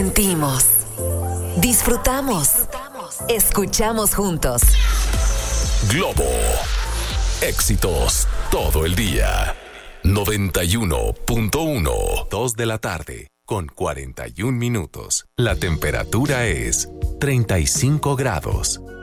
Sentimos, disfrutamos, escuchamos juntos. Globo. Éxitos todo el día. 91.1. 2 de la tarde con 41 minutos. La temperatura es 35 grados.